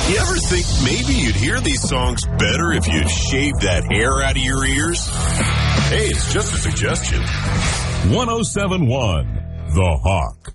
You ever think maybe you'd hear these songs better if you'd shaved that hair out of your ears? Hey, it's just a suggestion. 107.1 The Hawk.